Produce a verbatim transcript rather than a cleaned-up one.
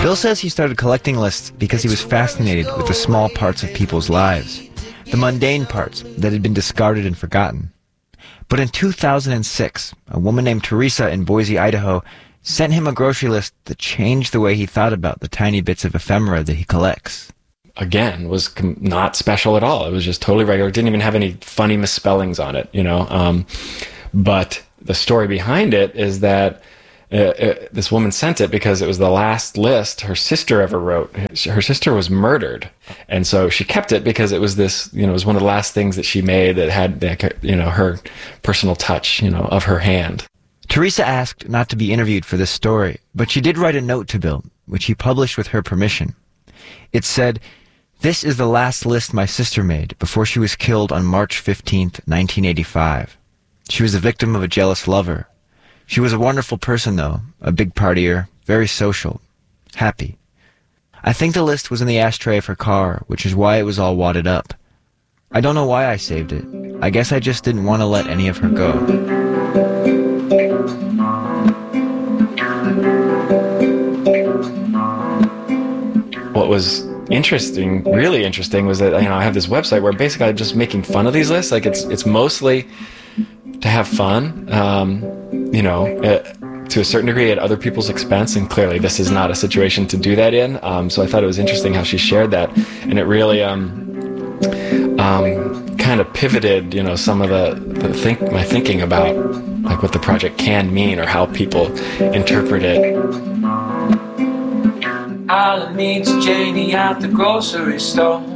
Bill says he started collecting lists because he was fascinated with the small parts of people's lives, the mundane parts that had been discarded and forgotten. But in two thousand six, a woman named Teresa in Boise, Idaho, sent him a grocery list that changed the way he thought about the tiny bits of ephemera that he collects. Again, was com- not special at all. It was just totally regular. It didn't even have any funny misspellings on it, you know. Um, but the story behind it is that uh, uh, this woman sent it because it was the last list her sister ever wrote. Her sister was murdered, and so she kept it because it was this, you know, it was one of the last things that she made that had, you know, her personal touch, you know, of her hand. Teresa asked not to be interviewed for this story, but she did write a note to Bill, which he published with her permission. It said, "This is the last list my sister made before she was killed on March fifteenth, nineteen eighty-five. She was the victim of a jealous lover. She was a wonderful person, though, a big partier, very social, happy. I think the list was in the ashtray of her car, which is why it was all wadded up. I don't know why I saved it. I guess I just didn't want to let any of her go." What was interesting, really interesting, was that, you know, I have this website where basically I'm just making fun of these lists. Like, it's it's mostly to have fun, um, you know, uh, to a certain degree at other people's expense, and clearly this is not a situation to do that in. Um, so I thought it was interesting how she shared that, and it really um, um, kind of pivoted, you know, some of the, the think my thinking about like what the project can mean or how people interpret it. All I need's Janie at the grocery store.